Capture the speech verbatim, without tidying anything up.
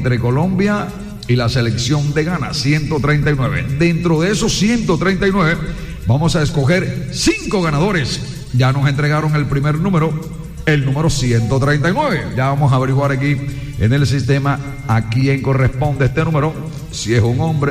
entre Colombia y la selección de Ghana, ciento treinta y nueve. Dentro de esos ciento treinta y nueve vamos a escoger cinco ganadores. Ya nos entregaron el primer número, el número ciento treinta y nueve. Ya vamos a averiguar aquí en el sistema a quién corresponde este número, si es un hombre,